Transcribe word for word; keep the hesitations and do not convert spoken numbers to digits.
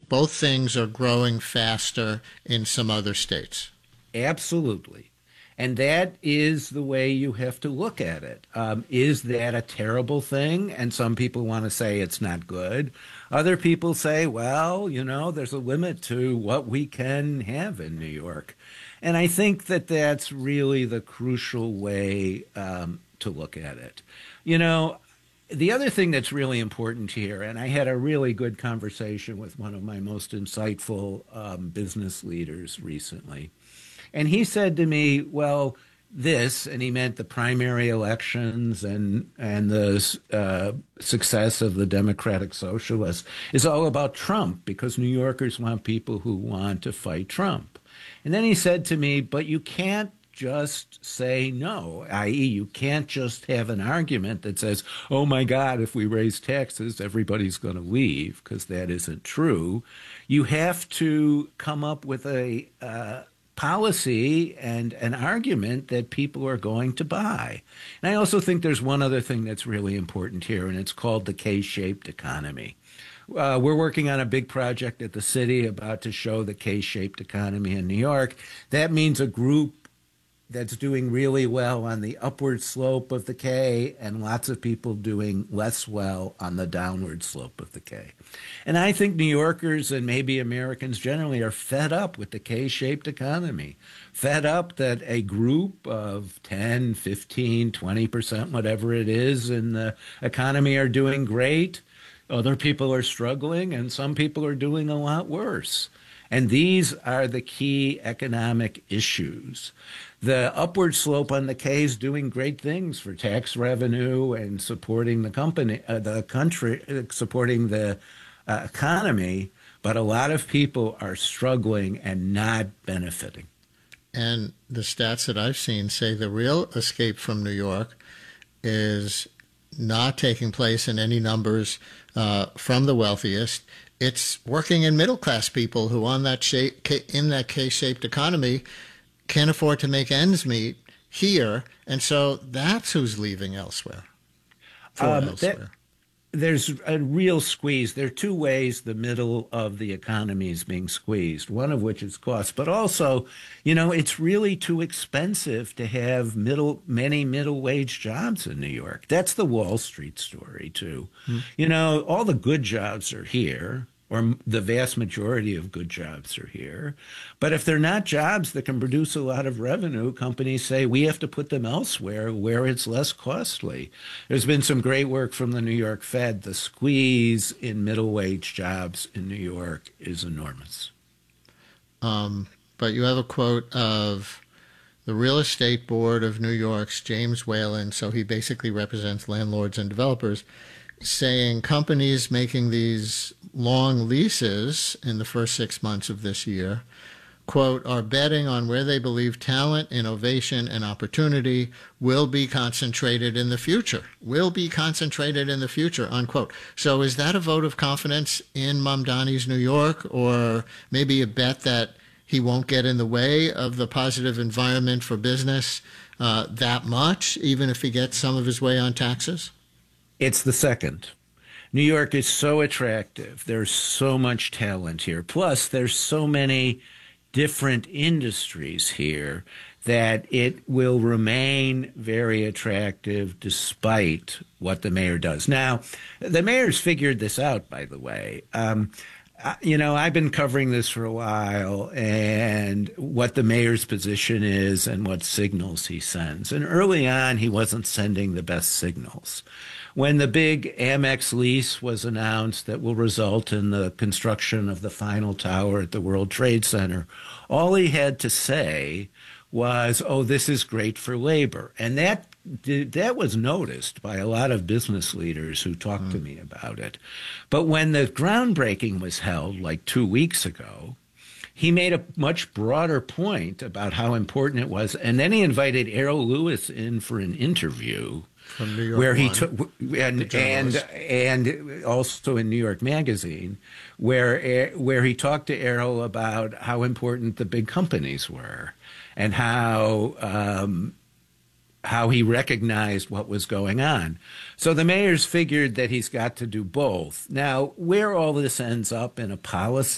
both things are growing faster in some other states. Absolutely. And that is the way you have to look at it. Um, is that a terrible thing? And some people want to say it's not good. Other people say, well, you know, there's a limit to what we can have in New York. And I think that that's really the crucial way um, to look at it. You know, the other thing that's really important here, and I had a really good conversation with one of my most insightful um, business leaders recently. And he said to me, well, this, and he meant the primary elections and and the uh, success of the Democratic Socialists, is all about Trump, because New Yorkers want people who want to fight Trump. And then he said to me, but you can't just say no, that is you can't just have an argument that says, oh, my God, if we raise taxes, everybody's going to leave, because that isn't true. You have to come up with a uh, policy and an argument that people are going to buy. And I also think there's one other thing that's really important here, and it's called the K-shaped economy. Uh, we're working on a big project at the city about to show the K-shaped economy in New York. That means a group that's doing really well on the upward slope of the K and lots of people doing less well on the downward slope of the K. And I think New Yorkers and maybe Americans generally are fed up with the K-shaped economy, fed up that a group of ten, fifteen, twenty percent, whatever it is in the economy are doing great. Other people are struggling, and some people are doing a lot worse. And these are the key economic issues. The upward slope on the K is doing great things for tax revenue and supporting the company, uh, the country, uh, supporting the uh, economy. But a lot of people are struggling and not benefiting. And the stats that I've seen say the real escape from New York is not taking place in any numbers uh, from the wealthiest. It's working in middle-class people who on that shape, in that K-shaped economy can't afford to make ends meet here. And so that's who's leaving elsewhere. For um, elsewhere. That, there's a real squeeze. There are two ways the middle of the economy is being squeezed, one of which is cost. But also, you know, it's really too expensive to have middle many middle-wage jobs in New York. That's the Wall Street story, too. Hmm. You know, all the good jobs are here, or the vast majority of good jobs are here. But if they're not jobs that can produce a lot of revenue, companies say we have to put them elsewhere where it's less costly. There's been some great work from the New York Fed. The squeeze in middle-wage jobs in New York is enormous. Um, but you have a quote of the Real Estate Board of New York's James Whalen, so he basically represents landlords and developers, saying companies making these long leases in the first six months of this year, quote, are betting on where they believe talent, innovation, and opportunity will be concentrated in the future, will be concentrated in the future, unquote. So is that a vote of confidence in Mamdani's New York, or maybe a bet that he won't get in the way of the positive environment for business uh, that much, even if he gets some of his way on taxes? It's the second. New York is so attractive. There's so much talent here. Plus, there's so many different industries here that it will remain very attractive despite what the mayor does. Now, the mayor's figured this out, by the way. Um, you know, I've been covering this for a while, and what the mayor's position is and what signals he sends. And early on, he wasn't sending the best signals. When the big Amex lease was announced that will result in the construction of the final tower at the World Trade Center, all he had to say was, oh, this is great for labor. And that that was noticed by a lot of business leaders who talked mm. to me about it. But when the groundbreaking was held like two weeks ago, he made a much broader point about how important it was. And then he invited Errol Lewis in for an interview. From New York where he One, took and and and also in New York Magazine, where where he talked to Errol about how important the big companies were, and how um, how he recognized what was going on. So the mayor's figured that he's got to do both. Now, where all this ends up in a policy